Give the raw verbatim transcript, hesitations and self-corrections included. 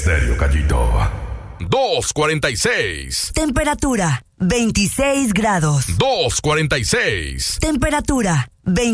Estéreo Gallito. dos cuarenta y seis. Temperatura veintiséis grados. dos cuarenta y seis. Temperatura veintiséis